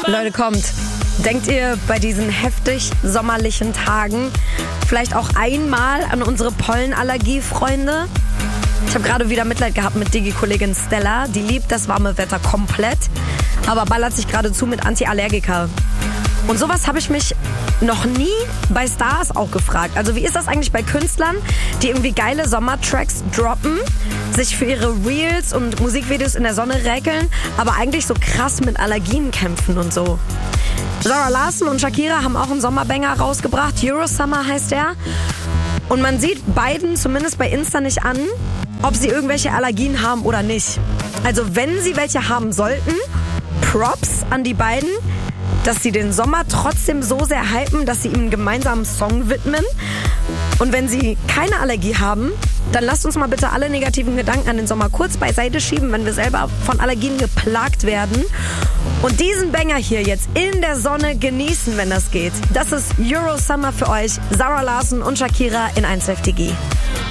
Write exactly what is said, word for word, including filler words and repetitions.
Leute, kommt. Denkt ihr bei diesen heftig sommerlichen Tagen vielleicht auch einmal an unsere Pollenallergie-Freunde? Ich habe gerade wieder Mitleid gehabt mit Digi-Kollegin Stella. Die liebt das warme Wetter komplett, aber ballert sich geradezu mit Antiallergika. Und sowas habe ich mich noch nie bei Stars auch gefragt. Also wie ist das eigentlich bei Künstlern, die irgendwie geile Sommertracks droppen, sich für ihre Reels und Musikvideos in der Sonne räkeln, aber eigentlich so krass mit Allergien kämpfen und so. Zara Larsson und Shakira haben auch einen Sommerbanger rausgebracht. Eurosummer heißt der. Und man sieht beiden zumindest bei Insta nicht an, ob sie irgendwelche Allergien haben oder nicht. Also wenn sie welche haben sollten, Props an die beiden, dass sie den Sommer trotzdem so sehr hypen, dass sie ihm einen gemeinsamen Song widmen. Und wenn sie keine Allergie haben, dann lasst uns mal bitte alle negativen Gedanken an den Sommer kurz beiseite schieben, wenn wir selber von Allergien geplagt werden. Und diesen Banger hier jetzt in der Sonne genießen, wenn das geht. Das ist Eurosummer für euch, Zara Larsson und Shakira in eins Live Digi.